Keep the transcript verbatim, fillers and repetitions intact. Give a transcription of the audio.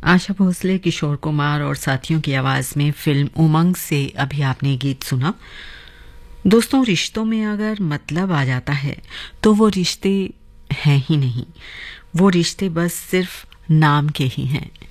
आशा भोसले, किशोर कुमार और साथियों की आवाज़ में फिल्म उमंग से अभी आपने गीत सुना। दोस्तों, रिश्तों में अगर मतलब आ जाता है तो वो रिश्ते हैं ही नहीं, वो रिश्ते बस सिर्फ नाम के ही हैं।